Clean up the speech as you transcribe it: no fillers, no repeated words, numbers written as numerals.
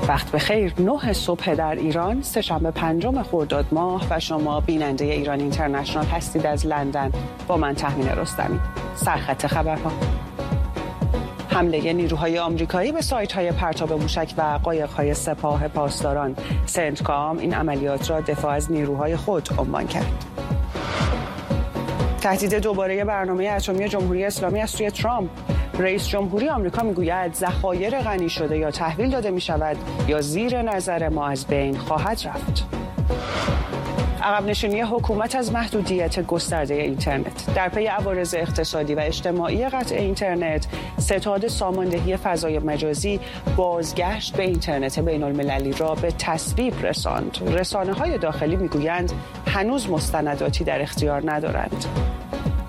وقت بخیر. 9 صبح در ایران، سه‌شنبه 5 خرداد ماه و شما بیننده ایران اینترنشنال هستید از لندن با من تهمینه رستمی. سرخط خبرها: حمله نیروهای آمریکایی به سایت‌های پرتاب موشک و قایق‌های سپاه پاسداران. سنتکام این عملیات را دفاع از نیروهای خود عنوان کرد. تهدید دوباره برنامه اتمی جمهوری اسلامی از سوی ترامپ. رئیس جمهوری آمریکا میگوید ذخایر غنی شده یا تحویل داده می شود یا زیر نظر ما از بین خواهد رفت. عقب نشینی حکومت از محدودیت گسترده اینترنت. در پی عوارض اقتصادی و اجتماعی قطع اینترنت، ستاد ساماندهی فضای مجازی بازگشت به اینترنت بین المللی را به تصویب رساند. رسانه‌های داخلی میگویند هنوز مستنداتی در اختیار ندارند.